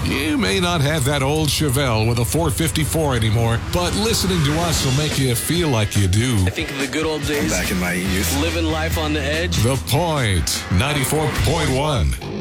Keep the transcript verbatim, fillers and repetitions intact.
You may not have that old Chevelle with a four fifty-four anymore, but listening to us will make you feel like you do. I think of the good old days. Back in my youth. Living life on the edge. The Point, ninety-four point one.